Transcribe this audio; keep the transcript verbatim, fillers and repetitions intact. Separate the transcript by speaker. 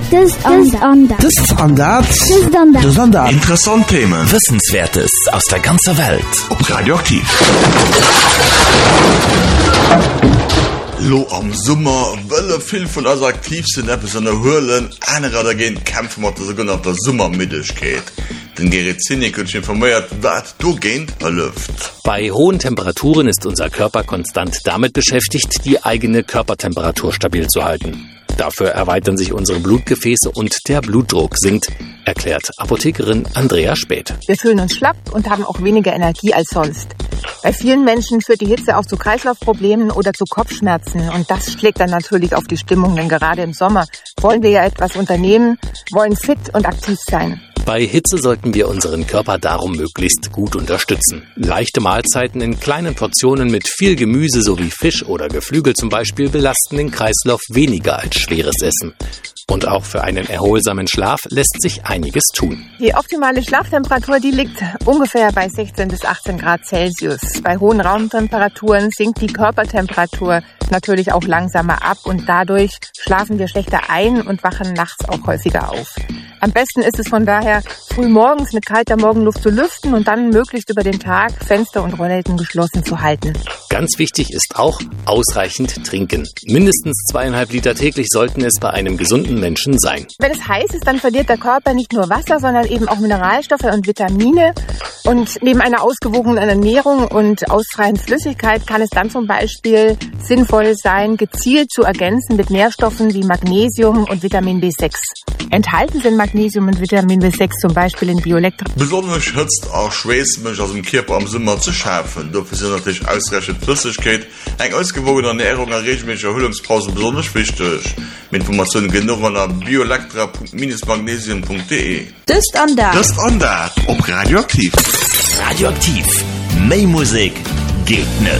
Speaker 1: Das Andert.
Speaker 2: Das Andert.
Speaker 1: Das Andert.
Speaker 2: Das Andert.
Speaker 3: Interessante Themen.
Speaker 4: Wissenswertes aus der ganzen Welt.
Speaker 3: Ob Radioaktiv. Lo am Sommer wëlle viel von as aktivsten Apps an der Höhlen einer dagegen kämpfen mat der sogenannter Sommermiddagkeit. Den Gerrit Zinnig und informiert, wat du gehen erlüft.
Speaker 4: Bei hohen Temperaturen ist unser Körper konstant damit beschäftigt, die eigene Körpertemperatur stabil zu halten. Dafür erweitern sich unsere Blutgefäße und der Blutdruck sinkt, erklärt Apothekerin Andrea Späth.
Speaker 5: Wir fühlen uns schlapp und haben auch weniger Energie als sonst. Bei vielen Menschen führt die Hitze auch zu Kreislaufproblemen oder zu Kopfschmerzen. Und das schlägt dann natürlich auf die Stimmung, denn gerade im Sommer wollen wir ja etwas unternehmen, wollen fit und aktiv sein.
Speaker 4: Bei Hitze sollten wir unseren Körper darum möglichst gut unterstützen. Leichte Mahlzeiten in kleinen Portionen mit viel Gemüse sowie Fisch oder Geflügel zum Beispiel belasten den Kreislauf weniger als schweres Essen. Und auch für einen erholsamen Schlaf lässt sich einiges tun.
Speaker 5: Die optimale Schlaftemperatur, die liegt ungefähr bei sechzehn bis achtzehn Grad Celsius. Bei hohen Raumtemperaturen sinkt die Körpertemperatur natürlich auch langsamer ab und dadurch schlafen wir schlechter ein und wachen nachts auch häufiger auf. Am besten ist es von daher, früh morgens mit kalter Morgenluft zu lüften und dann möglichst über den Tag Fenster und Rollläden geschlossen zu halten.
Speaker 4: Ganz wichtig ist auch ausreichend trinken. Mindestens zweieinhalb Liter täglich sollten es bei einem gesunden Menschen sein.
Speaker 5: Wenn es heiß ist, dann verliert der Körper nicht nur Wasser, sondern eben auch Mineralstoffe und Vitamine. Und neben einer ausgewogenen Ernährung und ausreichend Flüssigkeit kann es dann zum Beispiel sinnvoll sein, gezielt zu ergänzen mit Nährstoffen wie Magnesium und Vitamin B sechs. Enthalten sind Magnesium und Vitamin B sechs zum Beispiel in Biolectra.
Speaker 3: Besonders schützt auch Schweißmilch aus dem Körper am Sommer zu schärfen. Dafür sind natürlich ausreichend Flüssigkeit, eine ausgewogene Ernährung und regelmäßige Erholungspausen besonders wichtig. Mit Informationen genug an biolectra Bindestrich magnesium Punkt de.
Speaker 1: Das Andert.
Speaker 3: Das Andert. Ob Radioaktiv.
Speaker 4: Radioaktiv. Mehr Musik geht nicht.